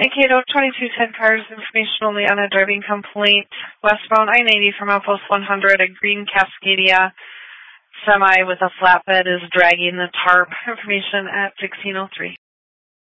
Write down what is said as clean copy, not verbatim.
Cato, 2210 cars, information only on a driving complaint. Westbound I-90 from Outpost 100, a green Cascadia semi with a flatbed is dragging the tarp. Information at 1603.